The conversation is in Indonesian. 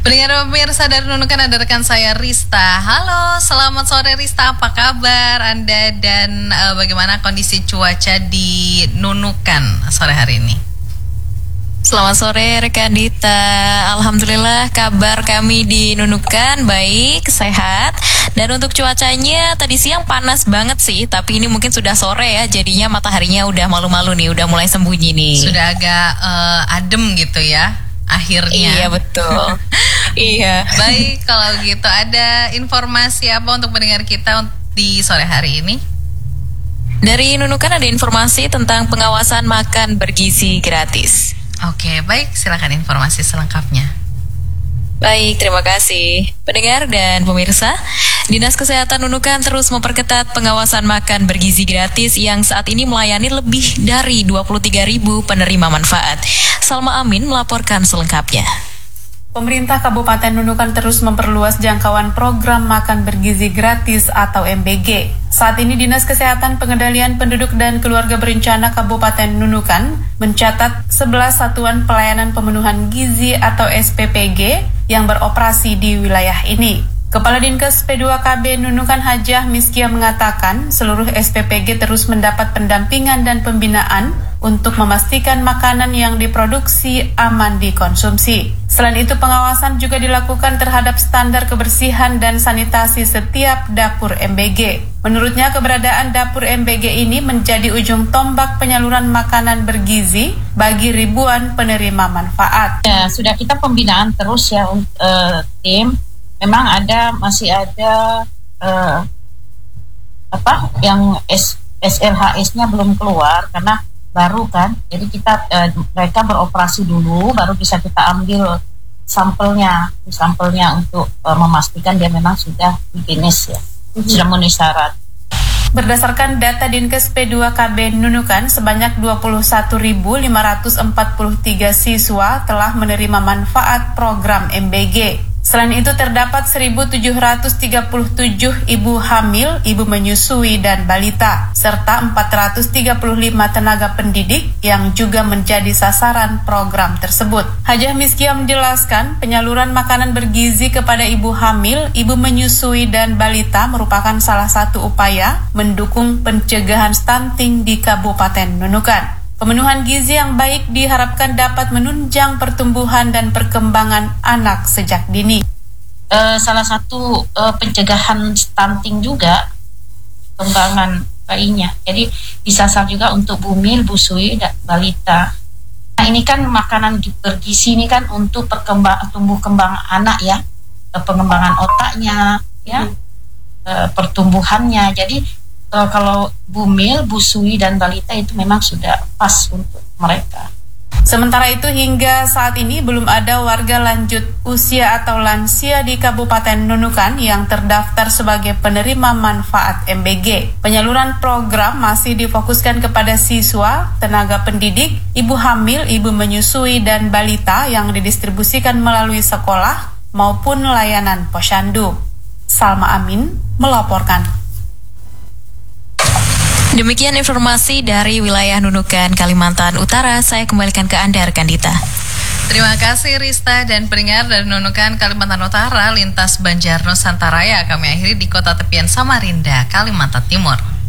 Pendengar pemirsa dari Nunukan, ada rekan saya Rista. Halo, selamat sore Rista, apa kabar Anda dan bagaimana kondisi cuaca di Nunukan sore hari ini? Selamat sore rekan Dita. Alhamdulillah kabar kami di Nunukan baik, sehat. Dan untuk cuacanya tadi siang panas banget sih, tapi ini mungkin sudah sore ya, jadinya mataharinya udah malu-malu nih, udah mulai sembunyi nih. Sudah agak adem gitu ya akhirnya. Iya betul. Iya. Baik, kalau gitu ada informasi apa untuk pendengar kita di sore hari ini? Dari Nunukan ada informasi tentang pengawasan makan bergizi gratis. Oke, baik, silakan informasi selengkapnya. Baik, terima kasih. Pendengar dan pemirsa, Dinas Kesehatan Nunukan terus memperketat pengawasan makan bergizi gratis yang saat ini melayani lebih dari 23.000 penerima manfaat. Salma Amin melaporkan selengkapnya. Pemerintah Kabupaten Nunukan terus memperluas jangkauan program makan bergizi gratis atau MBG. Saat ini Dinas Kesehatan Pengendalian Penduduk dan Keluarga Berencana Kabupaten Nunukan mencatat 11 satuan pelayanan pemenuhan gizi atau SPPG yang beroperasi di wilayah ini. Kepala Dinkes P2KB Nunukan Hajah Miskia mengatakan seluruh SPPG terus mendapat pendampingan dan pembinaan untuk memastikan makanan yang diproduksi aman dikonsumsi. Selain itu, pengawasan juga dilakukan terhadap standar kebersihan dan sanitasi setiap dapur MBG. Menurutnya, keberadaan dapur MBG ini menjadi ujung tombak penyaluran makanan bergizi bagi ribuan penerima manfaat. Ya, sudah kita pembinaan terus ya tim. Memang masih ada yang SLHS-nya belum keluar karena baru kan. Jadi mereka beroperasi dulu, baru bisa kita ambil sampelnya untuk memastikan dia memang sudah finish ya, sudah memenuhi syarat. Berdasarkan data Dinkes P2KB Nunukan, sebanyak 21.543 siswa telah menerima manfaat program MBG. Selain itu terdapat 1.737 ibu hamil, ibu menyusui dan balita, serta 435 tenaga pendidik yang juga menjadi sasaran program tersebut. Hajah Miskia menjelaskan penyaluran makanan bergizi kepada ibu hamil, ibu menyusui dan balita merupakan salah satu upaya mendukung pencegahan stunting di Kabupaten Nunukan. Pemenuhan gizi yang baik diharapkan dapat menunjang pertumbuhan dan perkembangan anak sejak dini. Salah satu pencegahan stunting juga perkembangan bayinya. Jadi disasar juga untuk bumil, busui, dan balita. Nah, ini kan makanan bergizi ini kan untuk tumbuh kembang anak ya, pengembangan otaknya, ya, pertumbuhannya. Jadi kalau bumil, busui, dan balita itu memang sudah pas untuk mereka. Sementara itu hingga saat ini belum ada warga lanjut usia atau lansia di Kabupaten Nunukan yang terdaftar sebagai penerima manfaat MBG. Penyaluran program masih difokuskan kepada siswa, tenaga pendidik, ibu hamil, ibu menyusui, dan balita yang didistribusikan melalui sekolah maupun layanan posyandu. Salma Amin melaporkan. Demikian informasi dari wilayah Nunukan, Kalimantan Utara. Saya kembalikan ke Anda, rekan Dita. Terima kasih Rista dan pendengar dari Nunukan, Kalimantan Utara, lintas Banjar Nusantara. Kami akhiri di kota tepian Samarinda, Kalimantan Timur.